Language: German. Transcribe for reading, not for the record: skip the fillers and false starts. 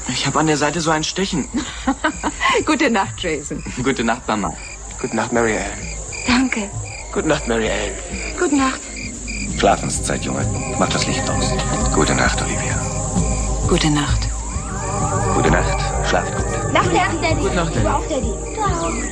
Ich habe an der Seite so ein Stechen. Gute Nacht, Jason. Gute Nacht, Mama. Gute Nacht, Mary Ellen. Danke. Gute Nacht, Mary Ellen. Gute Nacht. Schlafenszeit, Junge. Mach das Licht aus. Gute Nacht, Olivia. Gute Nacht. Gute Nacht. Schlaft gut. Nacht, Daddy. Gute Nacht, Daddy. Du auch, Daddy. Du auch.